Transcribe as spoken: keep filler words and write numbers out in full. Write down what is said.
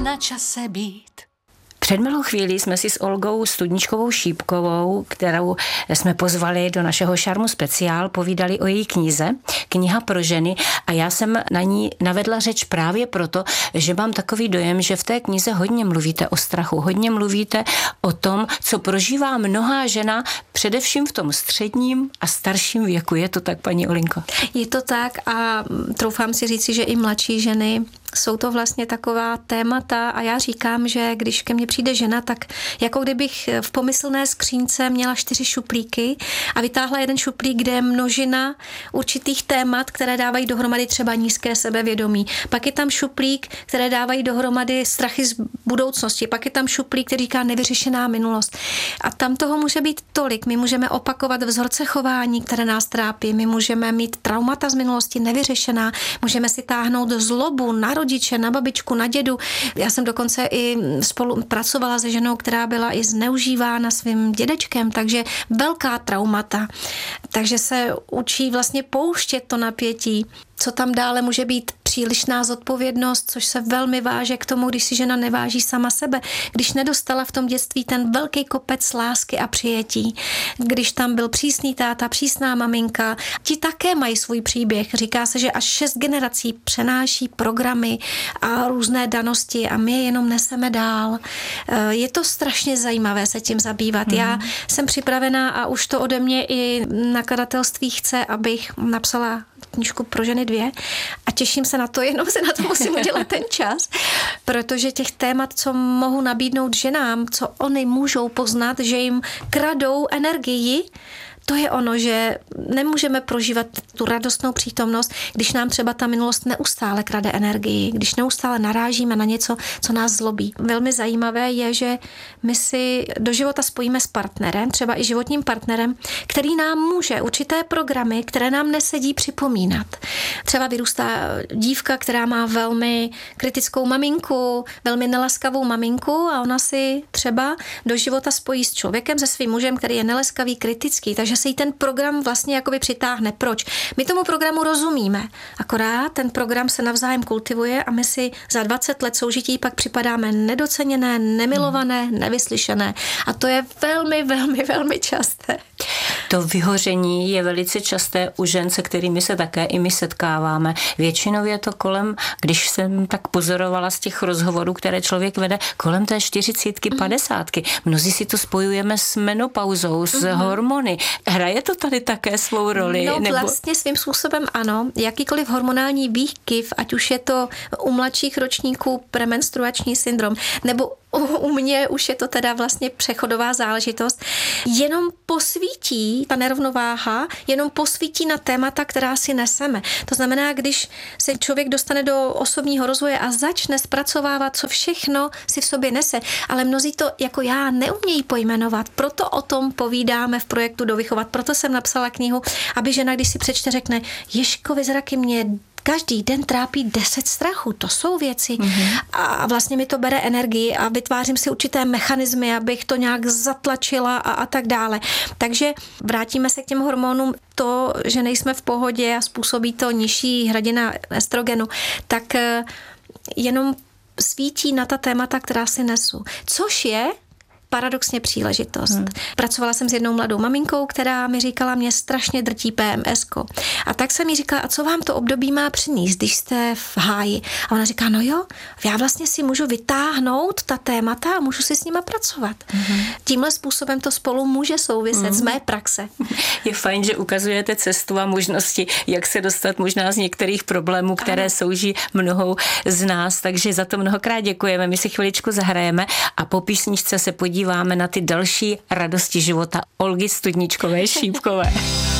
na čase být. Před malou chvílí jsme si s Olgou Studničkovou Šípkovou, kterou jsme pozvali do našeho Šarmu speciál, povídali o její knize, Kniha pro ženy, a já jsem na ní navedla řeč právě proto, že mám takový dojem, že v té knize hodně mluvíte o strachu, hodně mluvíte o tom, co prožívá mnohá žena, především v tom středním a starším věku. Je to tak, paní Olinko? Je to tak a troufám si říci, že i mladší ženy jsou to vlastně taková témata a já říkám, že když ke mně přijde žena, tak jako kdybych v pomyslné skřínce měla čtyři šuplíky a vytáhla jeden šuplík, kde je množina určitých témat, které dávají dohromady třeba nízké sebevědomí. Pak je tam šuplík, které dávají dohromady strachy z budoucnosti. Pak je tam šuplík, který říká nevyřešená minulost. A tam toho může být tolik. My můžeme opakovat vzorce chování, které nás trápí. My můžeme mít traumata z minulosti nevyřešená. Můžeme si táhnout zlobu na rodiče, na babičku, na dědu. Já jsem dokonce i spolu pracovala se ženou, která byla i zneužívána svým dědečkem, takže velká traumata. Takže se učí vlastně pouštět to napětí. Co tam dále může být přílišná zodpovědnost, což se velmi váže k tomu, když si žena neváží sama sebe, když nedostala v tom dětství ten velký kopec lásky a přijetí, když tam byl přísný táta, přísná maminka, ti také mají svůj příběh. Říká se, že až šest generací přenáší programy a různé danosti a my je jenom neseme dál. Je to strašně zajímavé se tím zabývat. Mm. Já jsem připravená a už to ode mě i nakladatelství chce, abych napsala knížku pro ženy dvě a těším se na to, jenom se na to musím udělat ten čas, protože těch témat, co mohu nabídnout ženám, co oni můžou poznat, že jim kradou energii, to je ono, že nemůžeme prožívat tu radostnou přítomnost, když nám třeba ta minulost neustále krade energii, když neustále narážíme na něco, co nás zlobí. Velmi zajímavé je, že my si do života spojíme s partnerem, třeba i životním partnerem, který nám může určité programy, které nám nesedí, připomínat. Třeba vyrůstá dívka, která má velmi kritickou maminku, velmi nelaskavou maminku a ona si třeba do života spojí s člověkem, se svým mužem, který je nelaskavý, kritický, takže se jí ten program vlastně jakoby přitáhne. Proč? My tomu programu rozumíme, akorát ten program se navzájem kultivuje a my si za dvacet let soužití pak připadáme nedoceněné, nemilované, nevyslyšené. A to je velmi, velmi, velmi časté. To vyhoření je velice časté u žen, se kterými se také i my setkáváme. Většinou je to kolem, když jsem tak pozorovala z těch rozhovorů, které člověk vede, kolem té čtyřicítky, padesátky. Mnozí si to spojujeme s menopauzou, s mm-hmm. hormony. Hraje to tady také svou roli? No nebo... vlastně svým způsobem ano. Jakýkoliv hormonální výkyv, ať už je to u mladších ročníků premenstruační syndrom, nebo u mě už je to teda vlastně přechodová záležitost, jenom posvítí ta nerovnováha, jenom posvítí na témata, která si neseme. To znamená, když se člověk dostane do osobního rozvoje a začne zpracovávat, co všechno si v sobě nese, ale mnozí to jako já neumějí pojmenovat, proto o tom povídáme v projektu Dovychovat, proto jsem napsala knihu, aby žena, když si přečte, řekne, Ježkovi zraky mě každý den trápí deset strachů, to jsou věci mm-hmm. a vlastně mi to bere energii a vytvářím si určité mechanismy, abych to nějak zatlačila a, a tak dále. Takže vrátíme se k těm hormonům, to, že nejsme v pohodě a způsobí to nižší hladina estrogenu, tak jenom svítí na ta témata, která si nesu. Což je paradoxně příležitost. Hmm. Pracovala jsem s jednou mladou maminkou, která mi říkala, mě strašně drtí P M S ko. A tak jsem jí říkala, a co vám to období má přinést, když jste v háji? A ona říká, no jo, já vlastně si můžu vytáhnout ta témata a můžu si s nima pracovat. Hmm. Tímhle způsobem to spolu může souviset hmm. z mé praxe. Je fajn, že ukazujete cestu a možnosti, jak se dostat možná z některých problémů, které ano. souží mnohou z nás, takže za to mnohokrát děkujeme. My si chviličku zahrajeme a po písničce se podíváme na ty další radosti života Olgy Studničkové Šípkové.